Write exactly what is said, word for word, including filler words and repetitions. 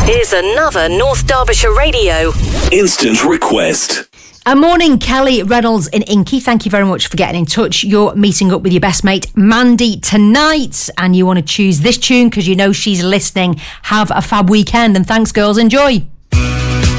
Here's another North Derbyshire Radio Instant Request. A morning, Kelly Reynolds in Inky. Thank you very much for getting in touch. You're meeting up with your best mate, Mandy, tonight, and you want to choose this tune because you know she's listening. Have a fab weekend, and thanks, girls. Enjoy.